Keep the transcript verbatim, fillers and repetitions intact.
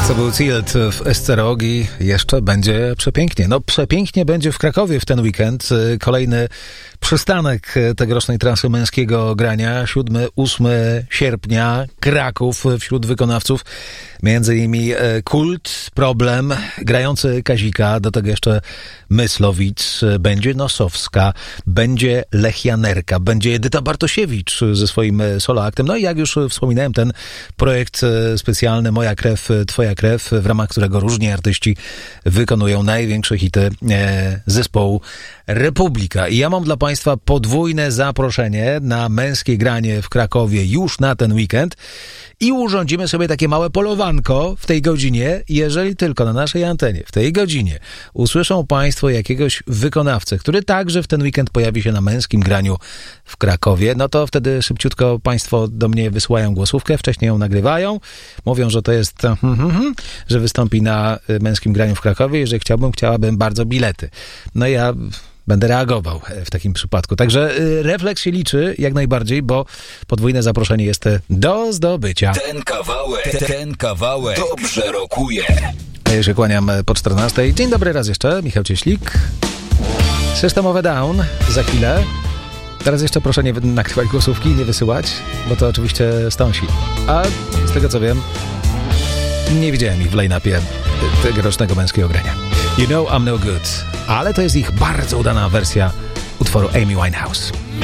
To był Tilt w Esztergozi. Jeszcze będzie przepięknie. No przepięknie będzie w Krakowie w ten weekend. Kolejny przystanek tegorocznej trasy męskiego grania. siódmego ósmego sierpnia. Kraków wśród wykonawców. Między innymi Kult, Problem, grający Kazika, do tego jeszcze Myslowic, będzie Nosowska, będzie Lechianerka, będzie Edyta Bartosiewicz ze swoim soloaktem. No i jak już wspominałem, ten projekt specjalny Moja krew, twoja krew, w ramach którego różni artyści wykonują największe hity zespołu Republika. I ja mam dla Państwa podwójne zaproszenie na męskie granie w Krakowie już na ten weekend i urządzimy sobie takie małe polowanko w tej godzinie, jeżeli tylko na naszej antenie w tej godzinie usłyszą Państwo jakiegoś wykonawcę, który także w ten weekend pojawi się na męskim graniu w Krakowie, no to wtedy szybciutko Państwo do mnie wysyłają głosówkę, wcześniej ją nagrywają, mówią, że to jest, że wystąpi na męskim graniu w Krakowie i że chciałbym, chciałabym bardzo bilety. No i ja będę reagował w takim przypadku. Także y, refleks się liczy jak najbardziej, bo podwójne zaproszenie jest do zdobycia. Ten kawałek, ten kawałek dobrze rokuje. Ja się kłaniam po czternastej. Dzień dobry raz jeszcze, Michał Cieślik. Systemowe Down za chwilę. Teraz jeszcze proszę nie nagrywać głosówki, nie wysyłać, bo to oczywiście stąsi. A z tego co wiem, nie widziałem ich w line-upie tegorocznego męskiego grania. You know I'm no good. Ale to jest ich bardzo udana wersja utworu Amy Winehouse.